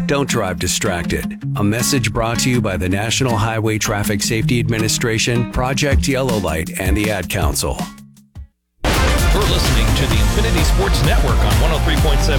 Don't drive distracted. A message brought to you by the National Highway Traffic Safety Administration, Project Yellow Light, and the Ad Council. You're listening to the Infinity Sports Network on 103.7